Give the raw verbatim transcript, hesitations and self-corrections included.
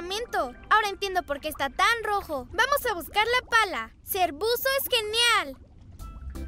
filamento. Ahora entiendo por qué está tan rojo. Vamos a buscar la pala. Ser buzo es genial.